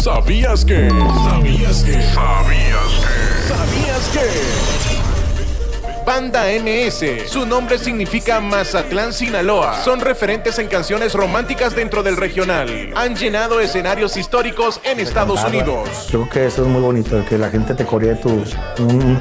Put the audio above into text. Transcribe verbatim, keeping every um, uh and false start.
¿Sabías que? ¿Sabías que? ¿Sabías que? ¿Sabías que? Banda M S, su nombre significa Mazatlán, Sinaloa. Son referentes en canciones románticas dentro del regional. Han llenado escenarios históricos en Estados Unidos. Creo que eso es muy bonito, que la gente te coree tu, un,